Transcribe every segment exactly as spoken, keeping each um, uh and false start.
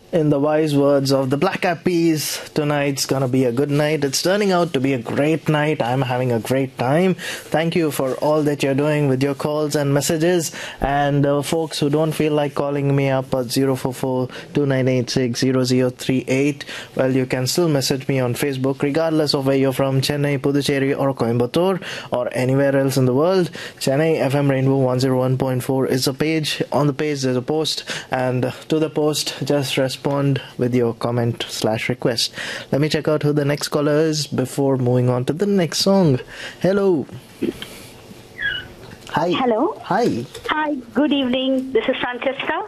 In the wise words of the Black Eyed Peas, tonight's gonna be a good night. It's turning out to be a great night. I'm having a great time. Thank you for all that you're doing with your calls and messages. And uh, folks who don't feel like calling me up at zero four four, two nine eight six, zero zero three eight, well, you can still message me on Facebook regardless of where you're from, Chennai, Puducherry or Coimbatore or anywhere else in the world. Chennai F M Rainbow one oh one point four is a page. On the page there's a post, and to the post just respond Respond with your comment slash request. Let me check out who the next caller is before moving on to the next song. Hello. Hi. Hello. Hi. Hi. Good evening. This is Francesca.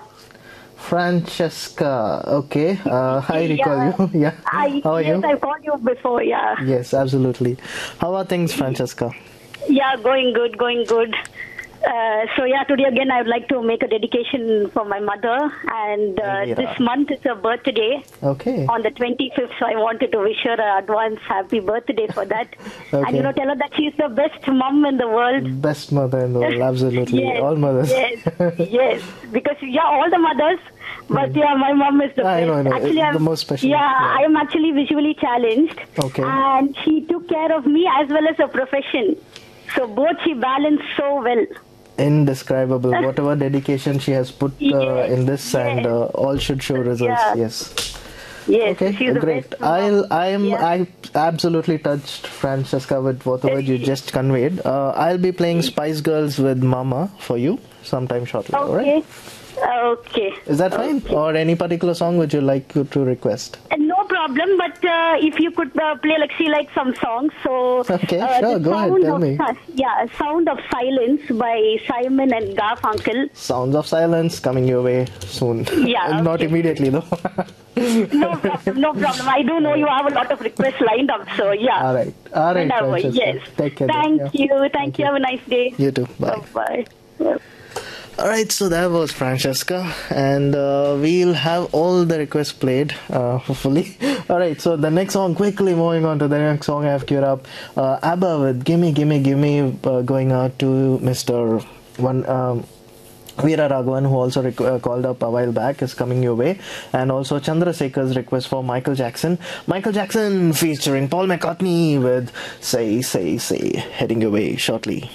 Francesca. Okay. Uh, I recall yeah. you. Yeah. I, How are yes, you? I've called you before. Yeah. Yes, absolutely. How are things, Francesca? Yeah, going good. Going good. Uh, so yeah, today again I would like to make a dedication for my mother, and uh, yeah. this month is her birthday. Okay. On the twenty-fifth, so I wanted to wish her an advance happy birthday for that. Okay. And you know, tell her that she's the best mom in the world. Best mother in the world, absolutely. Yes, all mothers. Yes, yes. Because yeah, all the mothers, but yeah, my mom is the I best. know, I know. Actually, the I'm, most special. Yeah, yeah, I am actually visually challenged. Okay. And she took care of me as well as her profession. So both she balanced so well. Indescribable. Whatever dedication she has put uh, yes, in this, yes. and uh, all should show results. Yeah. Yes. Yes. Okay. She's Great. The best I'll. I am. yeah. I absolutely touched, Francesca, with whatever you just conveyed. Uh, I'll be playing Spice Girls with Mama for you sometime shortly. Okay. All right. Okay. Is that fine? Okay. Or any particular song would you like to request? Uh, no problem, but uh, if you could uh, play like she like some songs. So okay, uh, sure. Go ahead. Tell of, me. Yeah, Sound of Silence by Simon and Garfunkel. Sounds of Silence coming your way soon. Yeah. Not okay. immediately though. no problem. No problem. I do know you have a lot of requests lined up. So yeah. All right. All right. Whenever, yes. Take care. Thank yeah. you. Thank, Thank you. you. Have a nice day. You too. Bye. Bye. Bye. Alright, so that was Francesca, and uh, we'll have all the requests played, uh, hopefully. Alright, so the next song, quickly moving on to the next song I have queued up. Uh, ABBA with Gimme, Gimme, Gimme, uh, going out to Mister One... Um, Veera Raghavan, who also rec- uh, called up a while back, is coming your way. And also Chandrasekhar's request for Michael Jackson. Michael Jackson featuring Paul McCartney with Say, Say, Say, heading your way shortly.